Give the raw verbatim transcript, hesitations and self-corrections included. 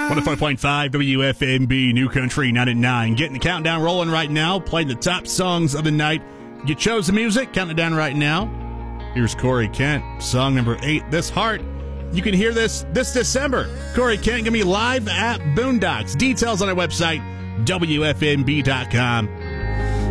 one oh four point five W F M B New Country nine at nine. Getting the countdown rolling right now. Playing the top songs of the night. You chose the music. Counting it down right now. Here's Corey Kent. Song number eight, This Heart. You can hear this this December. Corey Kent going to be live at Boondocks. Details on our website, W F M B dot com.